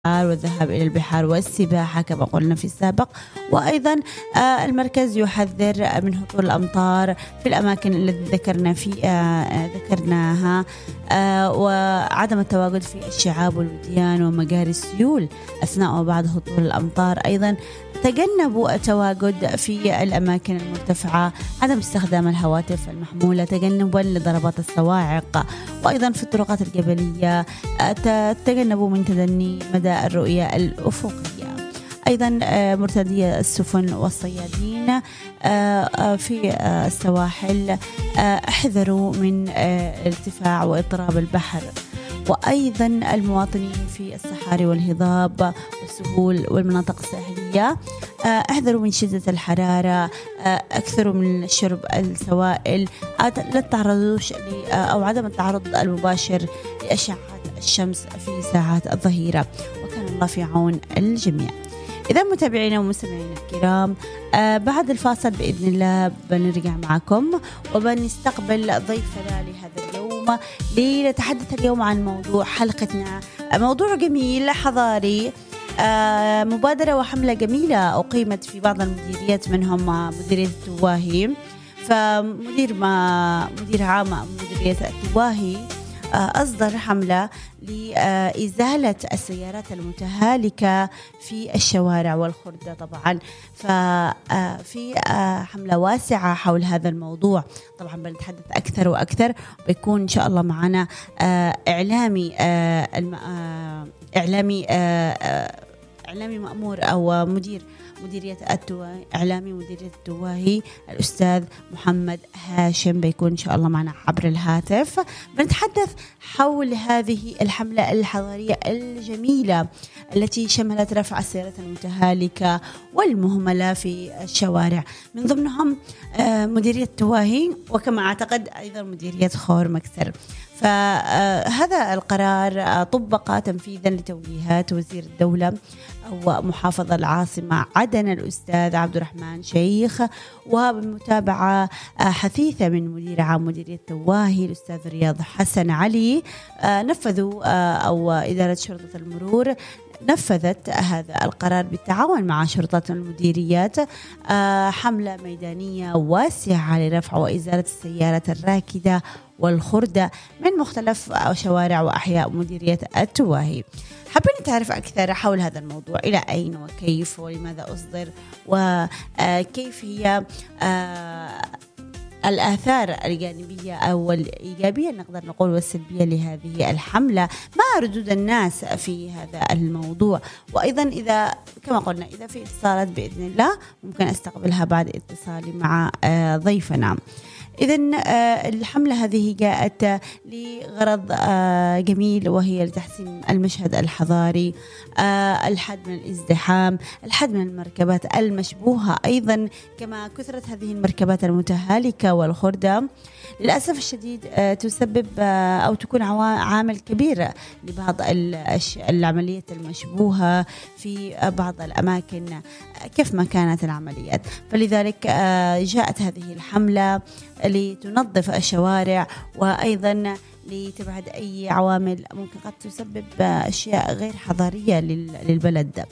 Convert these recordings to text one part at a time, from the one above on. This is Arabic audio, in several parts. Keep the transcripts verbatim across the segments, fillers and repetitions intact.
والذهاب إلى البحار والسباحة كما قلنا في السابق. وأيضا المركز يحذر من هطول الأمطار في الأماكن التي ذكرنا في ذكرناها، وعدم التواجد في الشعاب والوديان ومجاري السيول أثناء وبعد هطول الأمطار. أيضا تجنبوا التواجد في الأماكن المرتفعة، عدم استخدام الهواتف المحمولة تجنبا لضربات الصواعق. وأيضا في الطرقات الجبلية تجنبوا من تدني مدى الرؤية الأفقية. أيضا مرتدية السفن والصيادين في السواحل احذروا من ارتفاع واضطراب البحر. وأيضا المواطنين في الصحاري والهضاب والسهول والمناطق الساحلية احذروا من شدة الحرارة، اكثروا من شرب السوائل، لا تتعرضوش أو عدم التعرض المباشر لأشعة الشمس في ساعات الظهيرة، وكان الله في عون الجميع. إذا متابعينا ومستمعينا الكرام، آه بعد الفاصل بإذن الله بنرجع معكم وبنستقبل ضيفنا لهذا اليوم لنتحدث اليوم عن موضوع حلقتنا، موضوع جميل حضاري، آه مبادرة وحملة جميلة أقيمت في بعض المديريات منهم مديرية التواهي. فمدير ما مدير عام مديرية التواهي أصدر حملة لإزالة السيارات المتهالكة في الشوارع والخردة. طبعا ففي حملة واسعة حول هذا الموضوع، طبعا بنتحدث أكثر وأكثر. بيكون إن شاء الله معنا إعلامي إعلامي إعلامي مأمور أو مدير مديرية التواهي، إعلامي مديرية التواهي الأستاذ محمد هاشم، بيكون إن شاء الله معنا عبر الهاتف. بنتحدث حول هذه الحملة الحضارية الجميلة التي شملت رفع السيارات المتهالكة والمهملة في الشوارع، من ضمنهم مديرية التواهي، وكما أعتقد أيضا مديرية خور مكسر. فهذا القرار طبق تنفيذا لتوجيهات وزير الدولة أو محافظ العاصمة عدن الأستاذ عبد الرحمن شيخ، وبمتابعة حثيثة من مدير عام مديرية التواهي الأستاذ رياض حسن علي. نفذوا أو إدارة شرطة المرور نفذت هذا القرار بالتعاون مع شرطة المديريات حملة ميدانية واسعة لرفع وإزالة السيارات الراكدة والخردة من مختلف شوارع وأحياء مديرية التواهي. حابين نتعرف أكثر حول هذا الموضوع، إلى أين وكيف ولماذا أصدر، وكيف هي الآثار الجانبية أو الإيجابية نقدر نقول والسلبية لهذه الحملة، ما ردود الناس في هذا الموضوع. وأيضا إذا كما قلنا إذا في اتصالات بإذن الله ممكن أستقبلها بعد اتصالي مع ضيفنا. إذن الحملة هذه جاءت لغرض جميل، وهي لتحسين المشهد الحضاري، الحد من الازدحام، الحد من المركبات المشبوهة، أيضا كما كثرت هذه المركبات المتهالكة والخردة للأسف الشديد تسبب أو تكون عامل كبير لبعض العمليات المشبوهة في بعض الأماكن كيف ما كانت العمليات. فلذلك جاءت هذه الحملة لتنظف الشوارع، وأيضا لتبعد أي عوامل ممكن قد تسبب أشياء غير حضارية للبلد.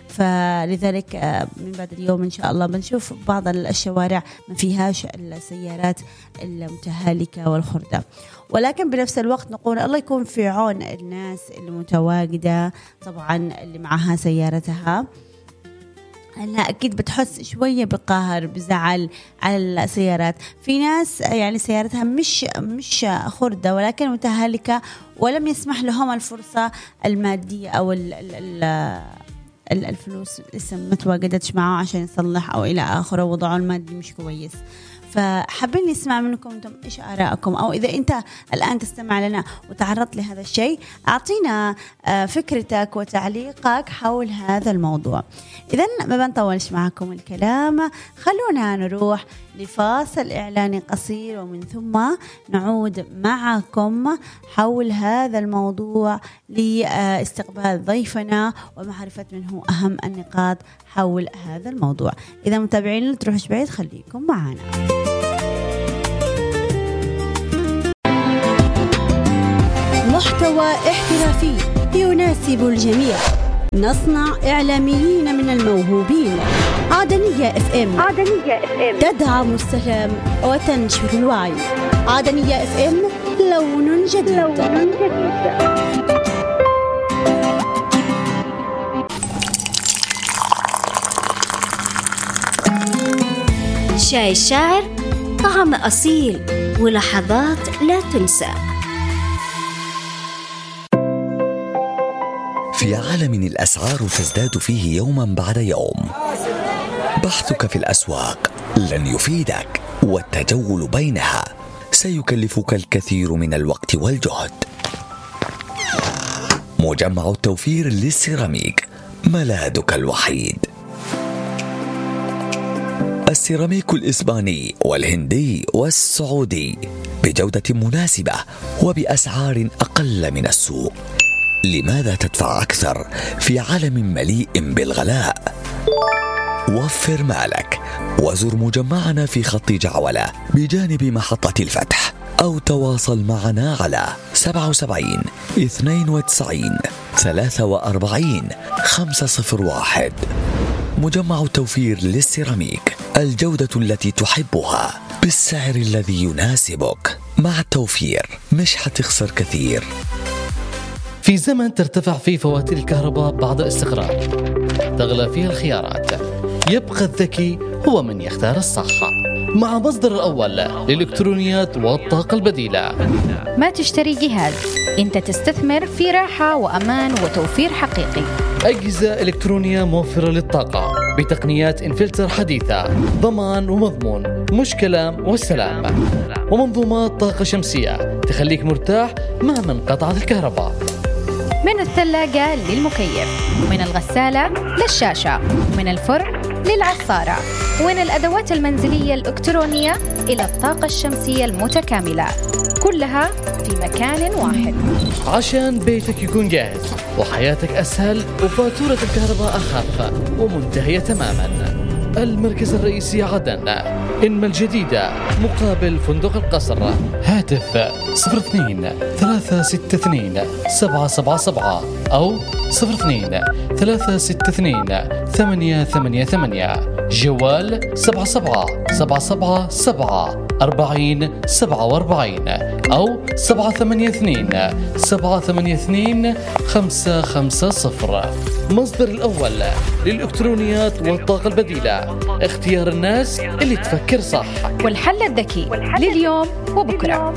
فلذلك من بعد اليوم إن شاء الله بنشوف بعض الشوارع ما فيهاش السيارات المتهالكة والخردة، ولكن بنفس الوقت نقول الله يكون في عون الناس المتواجدة طبعا اللي معها سيارتها، أنها أكيد بتحس شوية بقهر بزعل على السيارات. في ناس يعني سيارتها مش مش خردة ولكن متهالكة، ولم يسمح لهم الفرصة المادية أو ال ال الفلوس لسه ما تواجدتش معه عشان يصلح أو إلى آخره، وضعه المادي مش كويس. فحابين نسمع منكم انتم ايش آراءكم، او اذا انت الان تستمع لنا وتعرضت لهذا الشيء اعطينا فكرتك وتعليقك حول هذا الموضوع. اذا ما بنطولش معكم الكلام، خلونا نروح لفاصل اعلاني قصير ومن ثم نعود معكم حول هذا الموضوع لاستقبال ضيفنا ومعرفة منه اهم النقاط حول هذا الموضوع. اذا متابعين لا تروحوش بعيد، خليكم معنا. محتوى احترافي يناسب الجميع. نصنع إعلاميين من الموهوبين. عدنية اف ام عدنية اف ام تدعم السلام وتنشر الوعي. عدنية اف ام لون جديد, لون جديد. شاي الشاعر طعم أصيل ولحظات لا تنسى. في عالم الأسعار تزداد فيه يوما بعد يوم، بحثك في الأسواق لن يفيدك، والتجول بينها سيكلفك الكثير من الوقت والجهد. مجمع التوفير للسيراميك ملاذك الوحيد. السيراميك الإسباني والهندي والسعودي بجودة مناسبة وبأسعار أقل من السوق. لماذا تدفع أكثر في عالم مليء بالغلاء؟ وفر مالك وزر مجمعنا في خط جعولة بجانب محطة الفتح، أو تواصل معنا على سبعة سبعين اثنين وتسعين ثلاثة وأربعين خمسة صفر واحد. مجمع التوفير للسيراميك، الجودة التي تحبها بالسعر الذي يناسبك. مع التوفير مش حتخسر كثير. في زمن ترتفع فيه فواتير الكهرباء بعد استقرار، تغلى فيها الخيارات، يبقى الذكي هو من يختار الصح. مع مصدر الأول للإلكترونيات والطاقة البديلة. ما تشتري جهاز، أنت تستثمر في راحة وأمان وتوفير حقيقي. أجهزة إلكترونية موفرة للطاقة بتقنيات انفلتر حديثة، ضمان ومضمون، مش كلام والسلام. ومنظومات طاقة شمسية تخليك مرتاح مهما انقطعت الكهرباء. من الثلاجة للمكيف، من الغسالة للشاشة، من الفرن للعصارة، ومن الأدوات المنزلية الإلكترونية إلى الطاقة الشمسية المتكاملة، كلها في مكان واحد عشان بيتك يكون جاهز وحياتك أسهل وفاتورة الكهرباء أخف ومنتهية تماما. المركز الرئيسي عدن، إنما الجديدة مقابل فندق القصر. هاتف صفر اثنين ثلاثة ستة اثنين سبعة سبعة سبعة أو صفر اثنين ثلاثة ستة اثنين ثمانية ثمانية ثمانية. جوال سبعة سبعة سبعة سبعة سبعة أربعين سبعة وأربعين أو سبعة ثمانية اثنين سبعة ثمانية اثنين خمسة خمسة صفر. مصدر الأول للإلكترونيات والطاقة البديلة، اختيار الناس اللي تفكر صح، والحل الذكي لليوم وبكرة.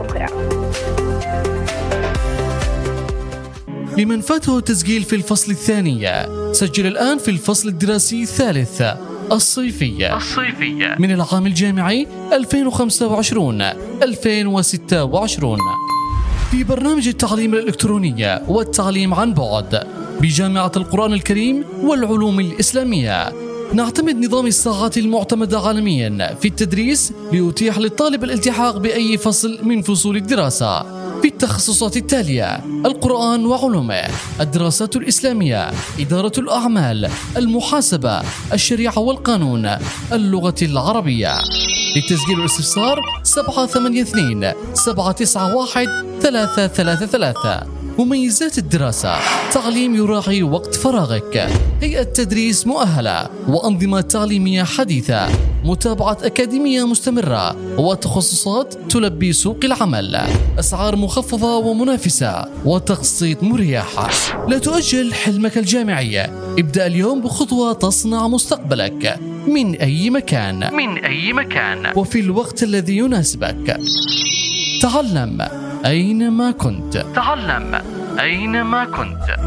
لمن فاته التسجيل في الفصل الثاني، سجل الآن في الفصل الدراسي الثالث الصيفية الصيفية من العام الجامعي ألفين وخمسة وعشرين ألفين وستة وعشرين في برنامج التعليم الإلكتروني والتعليم عن بعد بجامعة القرآن الكريم والعلوم الإسلامية. نعتمد نظام الساعات المعتمد عالميا في التدريس ليتيح للطالب الالتحاق بأي فصل من فصول الدراسة في التخصصات التالية: القرآن وعلومه، الدراسات الإسلامية، إدارة الأعمال، المحاسبة، الشريعة والقانون، اللغة العربية. للتسجيل والاستفسار سبعة ثمانية اثنين سبعة تسعة واحد ثلاثة ثلاثة ثلاثة. مميزات الدراسة: تعليم يراعي وقت فراغك، هيئة تدريس مؤهلة، وأنظمة تعليمية حديثة، متابعة أكاديمية مستمرة، وتخصصات تلبي سوق العمل، أسعار مخفضة ومنافسة، وتقسيط مريح. لا تؤجل حلمك الجامعي، ابدأ اليوم بخطوة تصنع مستقبلك من أي مكان من أي مكان وفي الوقت الذي يناسبك. تعلم أينما كنت. تعلم أينما كنت.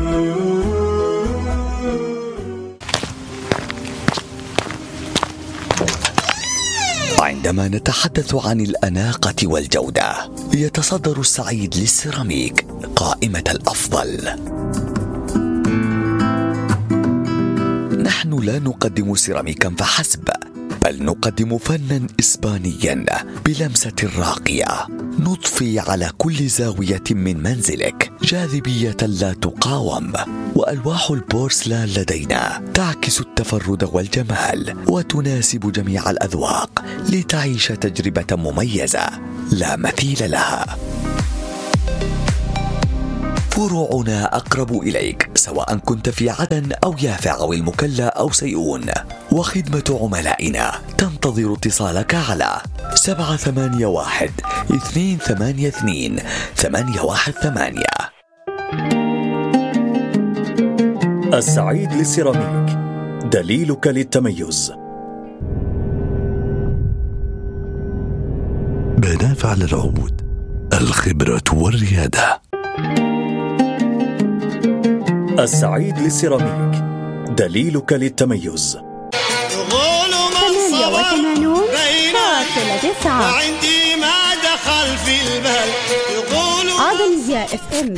عندما نتحدث عن الأناقة والجودة، يتصدر السعيد للسيراميك قائمة الأفضل. نحن لا نقدم سيراميكا فحسب، بل نقدم فنا إسبانيا بلمسة راقية، نضفي على كل زاوية من منزلك جاذبية لا تقاوم. وألواح البورسلان لدينا تعكس التفرد والجمال وتناسب جميع الأذواق لتعيش تجربة مميزة لا مثيل لها. فروعنا أقرب إليك سواء كنت في عدن أو يافع أو المكلا أو سيئون، وخدمة عملائنا تنتظر اتصالك على سبعة ثمانية واحد اثنين ثمانية اثنين ثمانية واحد ثمانية. السعيد للسيراميك، دليلك للتميز. بنافع للعود، الخبرة والريادة. السعيد للسيراميك، دليلك للتميز. ثمانية وثمانون فاصلة تسعة وعندي ما دخل في البال. عدنية اف ام